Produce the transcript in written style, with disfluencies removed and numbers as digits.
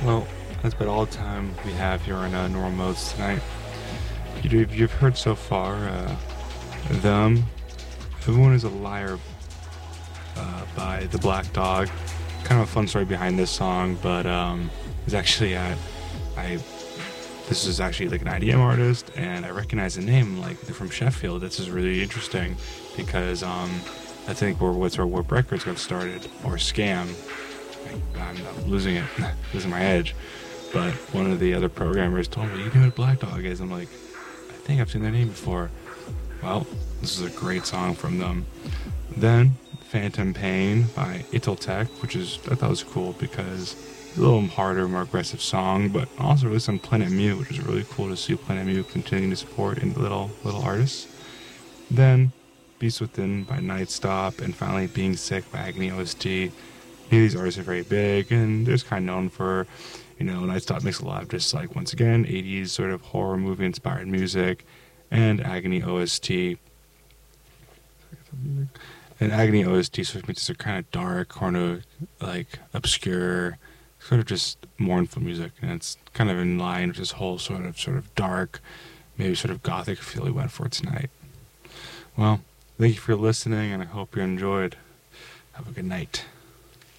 Well, that's about all the time we have here in Normal Modes tonight. You've heard so far, Them, Everyone is a Liar by The Black Dog. Kind of a fun story behind this song, but it's actually, I this is actually like an IDM artist, and I recognize the name, like they're from Sheffield. This is really interesting because I think what's where Warp Records got started, or Scam. I'm losing it, losing my edge. But one of the other programmers told me, "You know what Black Dog is?" I'm like, "I think I've seen their name before." Well, this is a great song from them. Then Phantom Pain by Italtech, which is I thought was cool because it's a little harder, more aggressive song, but also released on Planet Mute, which is really cool to see Planet Mute continuing to support in little artists. Then Beast Within by Nightstop, and finally Being Sick by Agony OST. These artists are very big, and they're just kind of known for, Nightstop makes a lot of just like, once again, 80s sort of horror movie inspired music, and Agony OST. And Agony OST sort of makes it kind of dark, kind of like obscure, sort of just mournful music, and it's kind of in line with this whole sort of dark, maybe sort of gothic feel we went for tonight. Well, thank you for listening, and I hope you enjoyed. Have a good night.